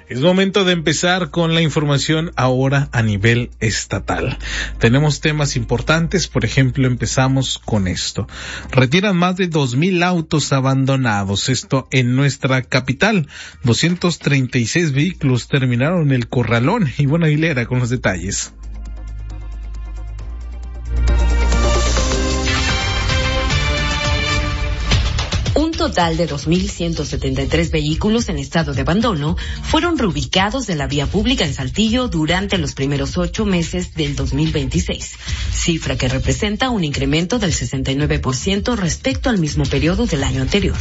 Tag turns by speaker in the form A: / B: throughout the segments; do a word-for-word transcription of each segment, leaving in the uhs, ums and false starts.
A: Es momento de empezar con la información ahora a nivel estatal. Tenemos temas importantes, por ejemplo, empezamos con esto. Retiran más de dos mil autos abandonados, esto en nuestra capital. doscientos treinta y seis vehículos terminaron el corralón. Y bueno, Aguilera con los detalles.
B: Un total de dos mil ciento setenta y tres vehículos en estado de abandono fueron reubicados de la vía pública en Saltillo durante los primeros ocho meses del dos mil veintiséis, cifra que representa un incremento del sesenta y nueve por ciento respecto al mismo periodo del año anterior.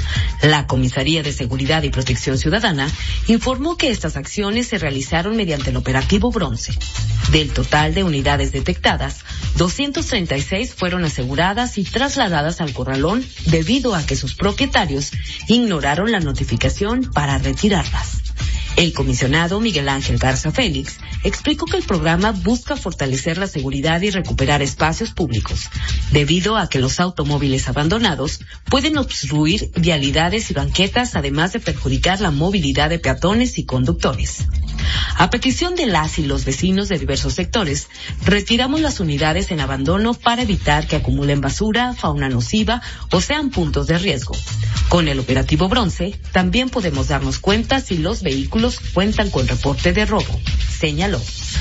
B: La Comisaría de Seguridad y Protección Ciudadana informó que estas acciones se realizaron mediante el operativo Bronce. Del total de unidades detectadas, doscientas treinta y seis fueron aseguradas y trasladadas al corralón debido a que sus propietarios ignoraron la notificación para retirarlas. El comisionado Miguel Ángel Garza Félix explicó que el programa busca fortalecer la seguridad y recuperar espacios públicos, debido a que los automóviles abandonados pueden obstruir vialidades y banquetas, además de perjudicar la movilidad de peatones y conductores. A petición de las y los vecinos de diversos sectores, retiramos las unidades en abandono para evitar que acumulen basura, fauna nociva o sean puntos de riesgo. Con el operativo Bronce, también podemos darnos cuenta si los vehículos cuentan con reporte de robo, señaló.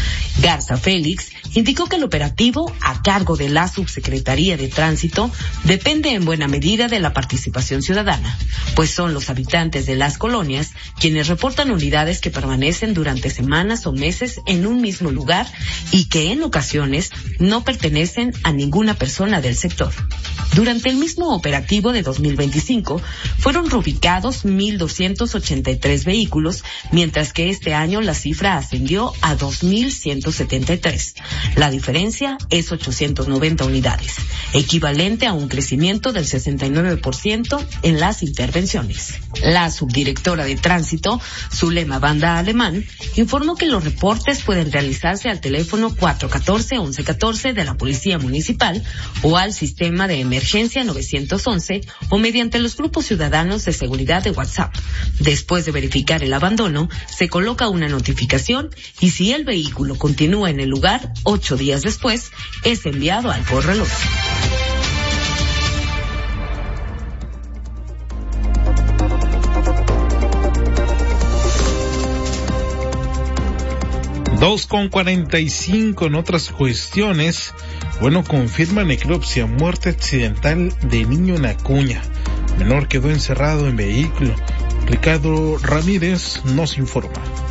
B: Garza Félix indicó que el operativo, a cargo de la Subsecretaría de Tránsito, depende en buena medida de la participación ciudadana, pues son los habitantes de las colonias quienes reportan unidades que permanecen durante semanas o meses en un mismo lugar y que en ocasiones no pertenecen a ninguna persona del sector. Durante el mismo operativo de dos mil veinticinco fueron reubicados mil doscientos ochenta y tres vehículos, mientras que este año la cifra ascendió a dos mil ciento setenta y tres. La diferencia es ochocientas noventa unidades, equivalente a un crecimiento del sesenta y nueve por ciento en las intervenciones. La subdirectora de Tránsito, Zulema Banda Alemán, informó que los reportes pueden realizarse al teléfono cuatro uno cuatro, once catorce de la Policía Municipal o al sistema de emergencia novecientos once o mediante los grupos ciudadanos de seguridad de WhatsApp. Después de verificar el abandono, se coloca una notificación y si el vehículo continúa en el lugar, ocho días después, es enviado al corralón.
A: dos con cuarenta y cinco en otras cuestiones. Bueno, confirma necropsia, muerte accidental de niño en Acuña. Menor quedó encerrado en vehículo. Ricardo Ramírez nos informa.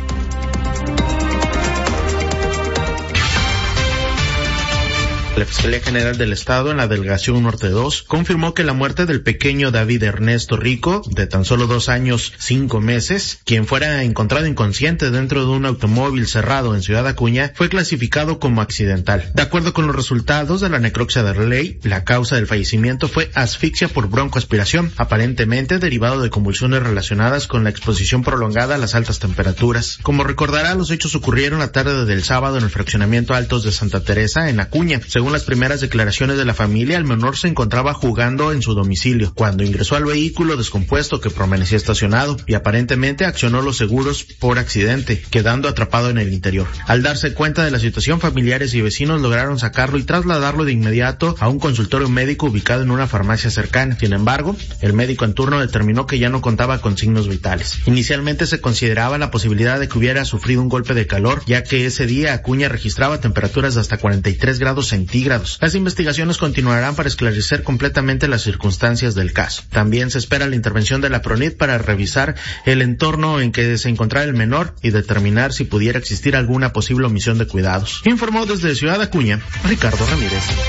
C: La Fiscalía General del Estado en la Delegación Norte dos confirmó que la muerte del pequeño David Ernesto Rico, de tan solo dos años, cinco meses, quien fuera encontrado inconsciente dentro de un automóvil cerrado en Ciudad Acuña, fue clasificado como accidental. De acuerdo con los resultados de la necropsia de ley, la causa del fallecimiento fue asfixia por broncoaspiración, aparentemente derivado de convulsiones relacionadas con la exposición prolongada a las altas temperaturas. Como recordará, los hechos ocurrieron la tarde del sábado en el fraccionamiento Altos de Santa Teresa, en Acuña. Según las primeras declaraciones de la familia, el menor se encontraba jugando en su domicilio cuando ingresó al vehículo descompuesto que permanecía estacionado y aparentemente accionó los seguros por accidente, quedando atrapado en el interior. Al darse cuenta de la situación, familiares y vecinos lograron sacarlo y trasladarlo de inmediato a un consultorio médico ubicado en una farmacia cercana. Sin embargo, el médico en turno determinó que ya no contaba con signos vitales. Inicialmente se consideraba la posibilidad de que hubiera sufrido un golpe de calor, ya que ese día Acuña registraba temperaturas de hasta cuarenta y tres grados centígrados. Las investigaciones continuarán para esclarecer completamente las circunstancias del caso. También se espera la intervención de la PRONIT para revisar el entorno en que se encontraba el menor y determinar si pudiera existir alguna posible omisión de cuidados. Informó desde Ciudad Acuña, Ricardo Ramírez.